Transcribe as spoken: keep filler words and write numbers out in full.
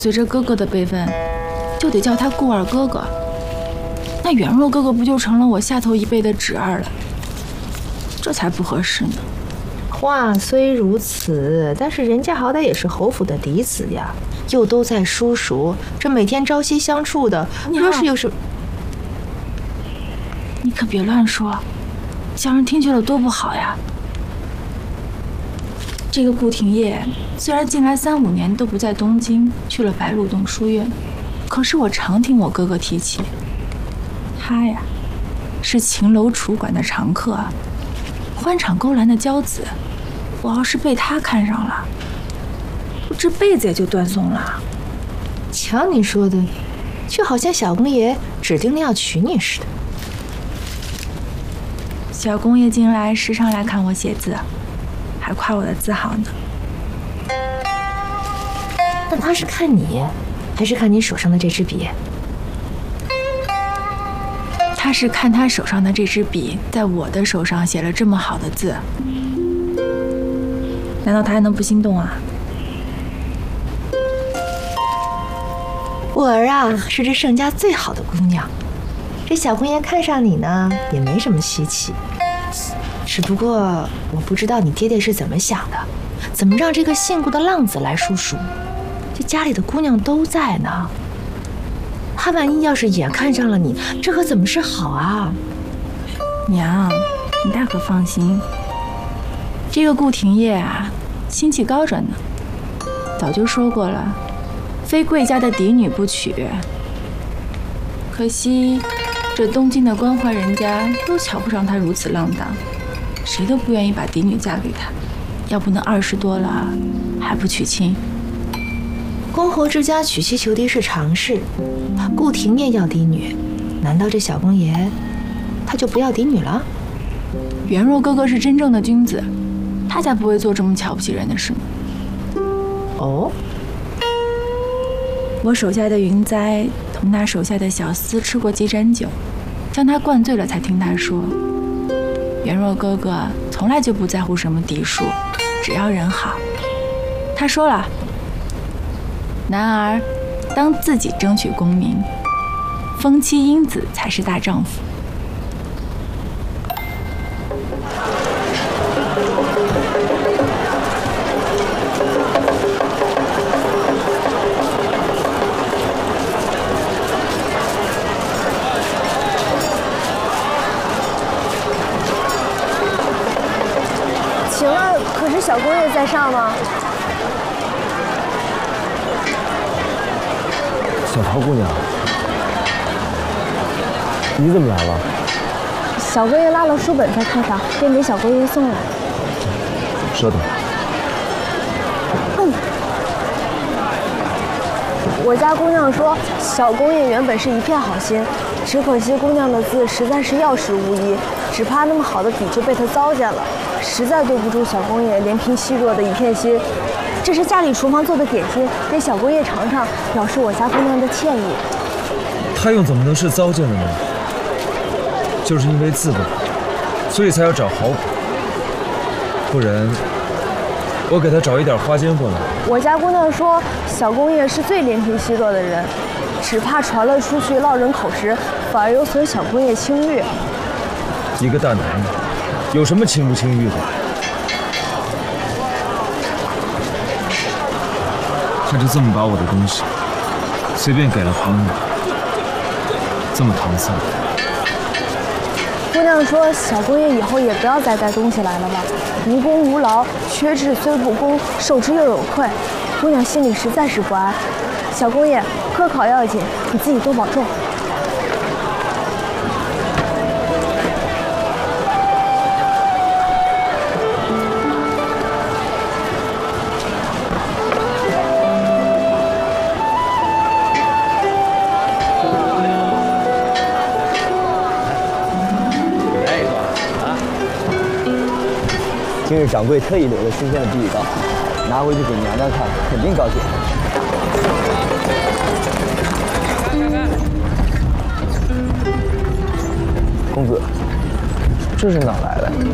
随着哥哥的辈分，就得叫他顾二哥哥。那袁若哥哥不就成了我下头一辈的侄儿了？这才不合适呢。 话虽如此，但是人家好歹也是侯府的嫡子呀，又都在叔叔，这每天朝夕相处的，若是有什…… 你可别乱说，叫人听去了多不好呀。这个顾廷烨虽然近来三五年都不在东京，去了白鹿洞书院，可是我常听我哥哥提起，他呀是秦楼楚馆的常客，欢场勾栏的骄子。我要是被他看上了，我这辈子也就断送了。 瞧你说的，就好像小公爷指定了要娶你似的。 小公爷近来时常来看我写字，还夸我的字好呢。 那他是看你，还是看你手上的这支笔？ 他是看他手上的这支笔在我的手上写了这么好的字，难道他还能不心动啊？ 我儿啊，是这盛家最好的姑娘，这小公爷看上你呢，也没什么稀奇。只不过我不知道你爹爹是怎么想的，怎么让这个姓顾的浪子来叔叔？这家里的姑娘都在呢，他万一要是也看上了你，这可怎么是好啊？ 娘，你大可放心，这个顾廷烨啊，心气高着呢。早就说过了，非贵家的嫡女不娶。可惜这东京的官宦人家都瞧不上他如此浪荡，谁都不愿意把嫡女嫁给他。要不能二十多了还不娶亲？ 公侯之家娶妻求嫡是常事，顾廷烨要嫡女，难道这小公爷他就不要嫡女了？ 袁若哥哥是真正的君子，他才不会做这么瞧不起人的事呢。 哦， 我手下的云哉同他手下的小厮吃过几盏酒，将他灌醉了，才听他说，袁若哥哥从来就不在乎什么嫡庶，只要人好。他说了，男儿当自己争取功名，封妻荫子才是大丈夫。 请问，可是小公爷在上吗？ 小桃姑娘，你怎么来了？ 小公爷拉了书本在课上，便给小公爷送来。 稍等。 嗯。我家姑娘说，小公爷原本是一片好心，只可惜姑娘的字实在是药石无医，只怕那么好的笔就被他糟践了，实在对不住小公爷怜贫惜弱的一片心。这是家里厨房做的点心，给小公爷尝尝，表示我家姑娘的歉意。 他又怎么能是糟践的呢？就是因为字不好，所以才要找好笔，不然我给他找一点花笺过来。 我家姑娘说，小公爷是最怜贫惜弱的人，只怕传了出去落人口实，反而有损小公爷清誉。 一个大男人，有什么清不清誉的？他就这么把我的东西随便给了朋友，这么搪塞。 姑娘说，小公爷以后也不要再带东西来了吧，无功无劳，缺之虽不恭，受之又有愧。姑娘心里实在是不安。小公爷，科考要紧，你自己多保重。 今日掌柜特意留了新鲜的碧玉膏，拿回去给娘娘看，肯定高兴。公子，这是哪来的？